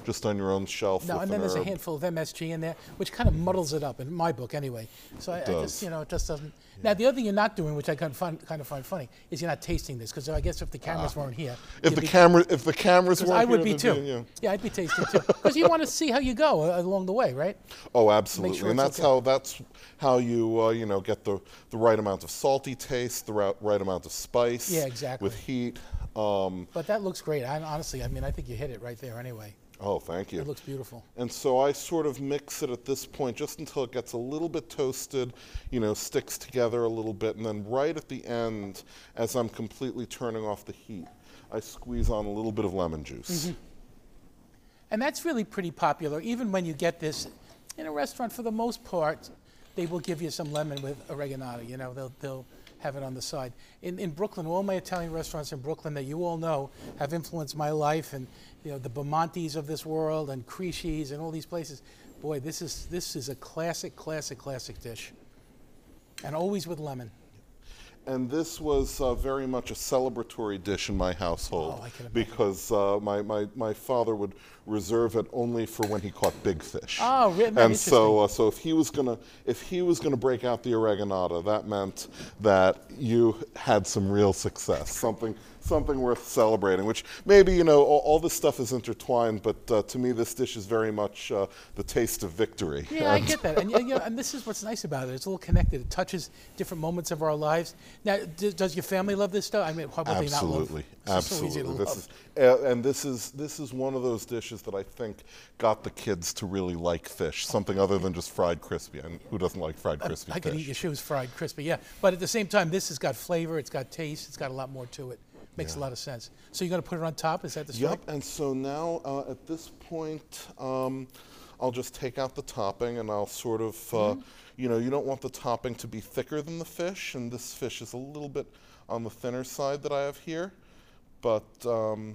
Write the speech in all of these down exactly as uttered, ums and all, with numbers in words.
just on your own shelf. No, with and then an there's a herb. handful of M S G in there, which kind of muddles it up in my book anyway. So I, I does. just, you know, it just doesn't. Now, the other thing you're not doing, which I kind of find, kind of find funny, is you're not tasting this, because I guess if the cameras weren't here. If you'd the be- camera, if the cameras 'cause weren't I would here, be they'd too. you know. Yeah, I'd be tasting too. Because you want to see how you go uh, along the way, right? Oh, absolutely, sure and it's that's okay. how that's how you uh, you know get the the right amount of salty taste, the right, right amount of spice. Yeah, exactly. With heat. Um, But that looks great. I, honestly, I mean, I think you hit it right there anyway. oh, thank you. It looks beautiful. And so I sort of mix it at this point just until it gets a little bit toasted, you know, sticks together a little bit, and then right at the end, as I'm completely turning off the heat, I squeeze on a little bit of lemon juice. Mm-hmm. And that's really pretty popular. Even when you get this in a restaurant, for the most part, they will give you some lemon with oregano. You know, they'll they'll have it on the side. In in Brooklyn, all my Italian restaurants in Brooklyn that you all know have influenced my life, and you know the Bamontes of this world and Crisci's and all these places. Boy, this is this is a classic, classic, classic dish, and always with lemon. And this was uh, very much a celebratory dish in my household Oh, I can imagine. because uh, my, my, my father would reserve it only for when he caught big fish. Oh, really? And so uh, so if he was gonna if he was gonna break out the oreganata, that meant that you had some real success, something something worth celebrating. Which maybe you know all, all this stuff is intertwined, but uh, to me this dish is very much uh, the taste of victory. Yeah, I And- get that, and you know, and this is what's nice about it. It's a little connected. It touches different moments of our lives. Now, d- does your family love this stuff? I mean, how would they not love? Absolutely, It's just so easy to absolutely. This love. is, uh, and this is this is one of those dishes that I think got the kids to really like fish, something other than just fried crispy. And who doesn't like fried crispy I could eat fish? your shoes fried crispy, yeah. But at the same time, this has got flavor. It's got taste. It's got a lot more to it. Makes a lot of sense. So you're going to put it on top? Is that the strike? Yep. And so now uh, at this point, um, I'll just take out the topping, and I'll sort of, uh, Mm-hmm. you know, you don't want the topping to be thicker than the fish, and this fish is a little bit on the thinner side that I have here, but. Um,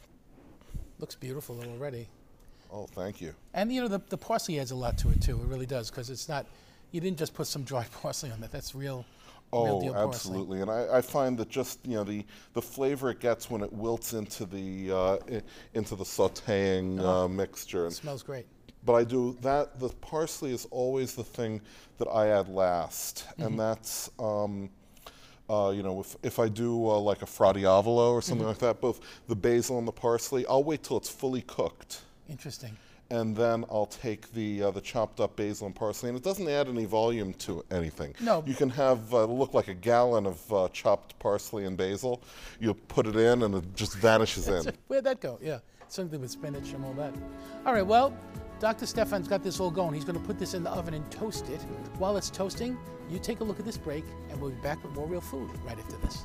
Looks beautiful already. oh, thank you. And you know, the, the parsley adds a lot to it too. It really does, because it's not. You didn't just put some dry parsley on that. That's real. real Oh, deal parsley. absolutely, and I, I find that just you know the, the flavor it gets when it wilts into the uh, i- into the sautéing uh, mixture. It And, smells great. but I do that. The parsley is always the thing that I add last, Mm-hmm. and that's um, uh, you know if, if I do uh, like a fra diavolo or something Mm-hmm. like that, both the basil and the parsley, I'll wait till it's fully cooked. Interesting. And then I'll take the uh, the chopped up basil and parsley, and it doesn't add any volume to anything. No. You can have uh, look like a gallon of uh, chopped parsley and basil. You put it in, and it just vanishes in. Where'd that go? Yeah, something with spinach and all that. All right, well, Doctor Stefan's got this all going. He's going to put this in the oven and toast it. While it's toasting, you take a look at this break, and we'll be back with more real food right after this.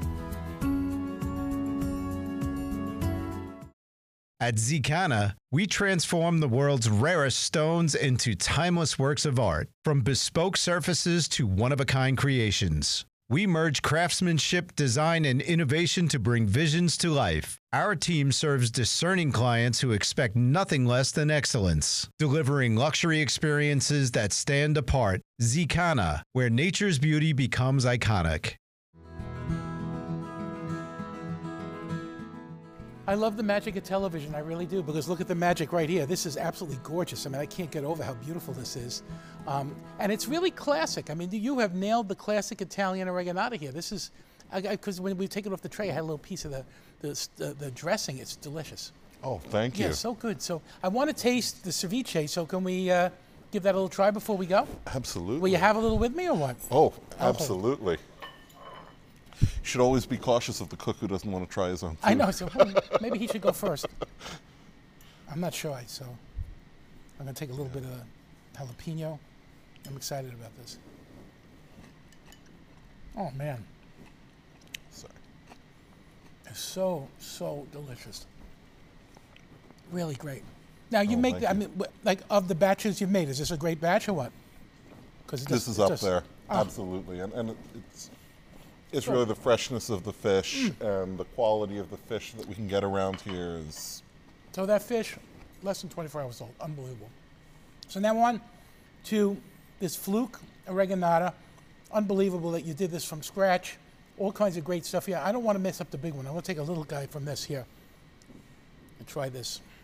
At Zcana, we transform the world's rarest stones into timeless works of art, from bespoke surfaces to one-of-a-kind creations. We merge craftsmanship, design, and innovation to bring visions to life. Our team serves discerning clients who expect nothing less than excellence, delivering luxury experiences that stand apart. Zcana, where nature's beauty becomes iconic. I love the magic of television, I really do, because look at the magic right here. This is absolutely gorgeous. I mean, I can't get over how beautiful this is. Um, and it's really classic. I mean, you have nailed the classic Italian oreganata here. This is, because when we take it off the tray, I had a little piece of the, the, the, the dressing. It's delicious. Oh, thank you. Yeah, so good. So I want to taste the ceviche, so can we uh, give that a little try before we go? Absolutely. Will you have a little with me or what? Oh, absolutely. You should always be cautious of the cook who doesn't want to try his own food. I know, so hmm, maybe he should go first. I'm not shy, so I'm going to take a little bit of jalapeno. I'm excited about this. Oh, man. Sorry. It's so, so delicious. Really great. Now, you Oh, make, thank I you. mean, wh- like, of the batches you've made, is this a great batch or what? 'Cause it This just- is it up just- there, Oh. absolutely, and, and it- it's it's really the freshness of the fish Mm. and the quality of the fish that we can get around here is. So that fish, less than twenty-four hours old, unbelievable. So now on to this fluke oreganata. Unbelievable that you did this from scratch. All kinds of great stuff here. I don't want to mess up the big one. I want to take a little guy from this here and try this.